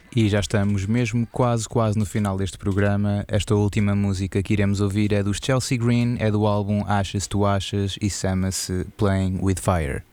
E já estamos mesmo quase no final deste programa. Esta última música que iremos ouvir é dos Chelsea Green, é do álbum Ashes to Ashes e chama-se Playing with Fire.